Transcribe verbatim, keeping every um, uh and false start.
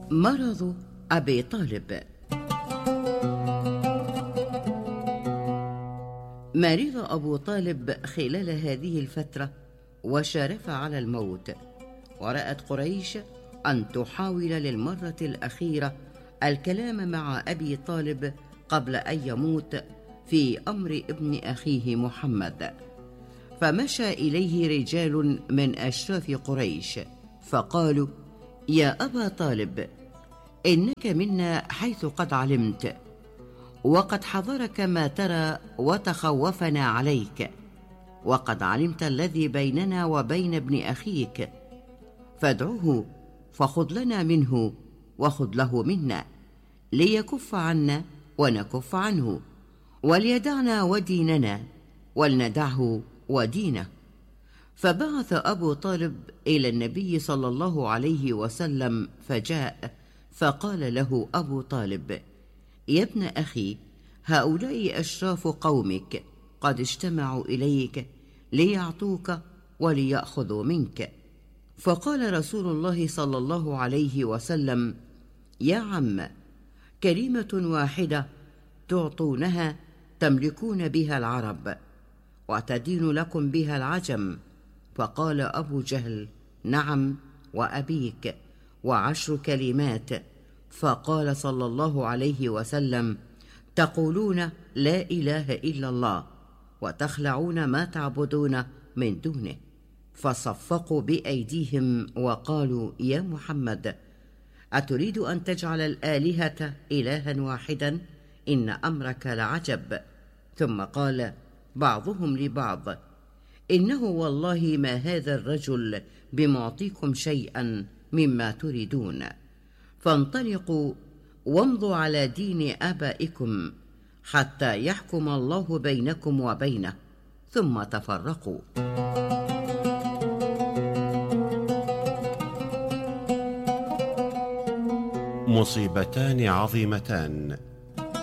مرض أبي طالب. مرض أبو طالب خلال هذه الفترة وشارف على الموت، ورأت قريش أن تحاول للمرة الأخيرة الكلام مع أبي طالب قبل أن يموت في أمر ابن أخيه محمد. فمشى إليه رجال من أشراف قريش فقالوا: يا أبا طالب، إنك منا حيث قد علمت، وقد حضرك ما ترى وتخوفنا عليك، وقد علمت الذي بيننا وبين ابن أخيك، فادعه فخذ لنا منه وخذ له منا، ليكف عنا ونكف عنه، وليدعنا وديننا ولندعه ودينه. فبعث أبو طالب إلى النبي صلى الله عليه وسلم فجاء، فقال له أبو طالب: يا ابن أخي، هؤلاء أشراف قومك قد اجتمعوا إليك ليعطوك وليأخذوا منك. فقال رسول الله صلى الله عليه وسلم: يا عم، كلمة واحدة تعطونها تملكون بها العرب، وتدين لكم بها العجم. فقال أبو جهل: نعم وأبيك، وعشر كلمات. فقال صلى الله عليه وسلم: تقولون لا إله إلا الله، وتخلعون ما تعبدون من دونه. فصفقوا بأيديهم وقالوا: يا محمد، أتريد أن تجعل الآلهة إلها واحدا؟ إن أمرك لعجب. ثم قال بعضهم لبعض: إنه والله ما هذا الرجل بمعطيكم شيئا مما تريدون، فانطلقوا وامضوا على دين آبائكم حتى يحكم الله بينكم وبينه. ثم تفرقوا. مصيبتان عظيمتان